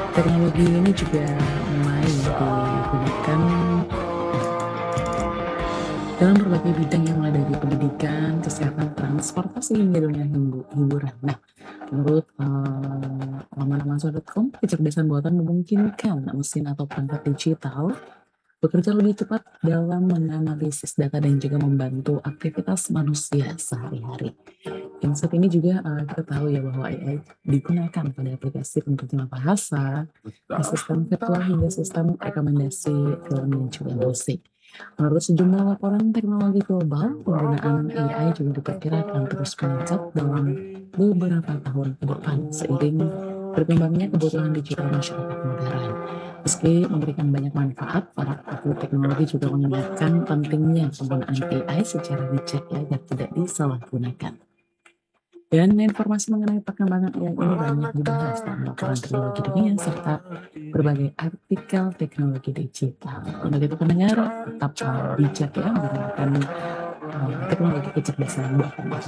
Teknologi ini juga mulai digunakan dalam berbagai bidang yang mulai dari pendidikan, kesehatan, transportasi, hingga dunia hiburan. Nah, menurut laman.amazon.com, kecerdasan buatan memungkinkan mesin atau perangkat digital bekerja lebih cepat dalam menganalisis data dan juga membantu aktivitas manusia sehari-hari. Dan saat ini juga kita tahu ya bahwa AI digunakan pada aplikasi penerjemah bahasa, asisten virtual hingga sistem rekomendasi film dan juga musik. Menurut sejumlah laporan teknologi global, penggunaan AI juga diperkirakan terus meningkat dalam beberapa tahun ke depan seiring berkembangnya kebutuhan digital masyarakat modern. Meski memberikan banyak manfaat, para pelaku teknologi juga mengingatkan pentingnya penggunaan AI secara bijak ya, agar tidak disalahgunakan. Dan informasi mengenai perkembangan AI ini banyak dibahas dalam laporan teknologi dunia serta berbagai artikel teknologi digital. Untuk itu pendengar tetap bijak ya menggunakan teknologi kecerdasan buatan.